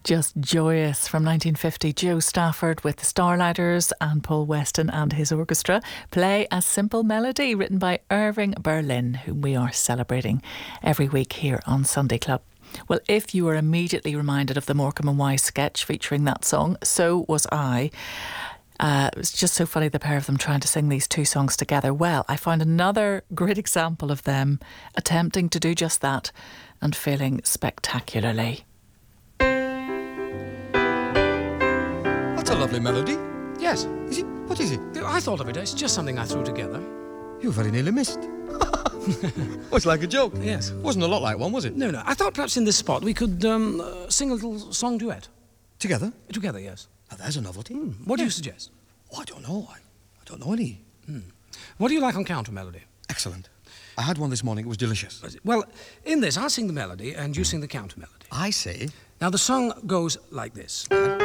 Just Joyous from 1950. Joe Stafford with the Starlighters and Paul Weston and his orchestra play A Simple Melody, written by Irving Berlin, whom we are celebrating every week here on Sunday Club. Well, if you were immediately reminded of the Morecambe and Wise sketch featuring that song, so was I. It was just so funny, the pair of them trying to sing these two songs together. Well, I found another great example of them attempting to do just that and failing spectacularly. That's a lovely melody. Yes. Is it? What is it? I thought of it. It's just something I threw together. You very nearly missed. Oh, it's like a joke. Yes. Wasn't a lot like one, was it? No. I thought perhaps in this spot we could sing a little song duet. Together? Together, yes. Now, there's a novelty. What do you suggest? Oh, I don't know. I don't know any. What do you like on counter melody? Excellent. I had one this morning. It was delicious. Well, in this, I'll sing the melody and you sing the counter melody. I say... Now, the song goes like this.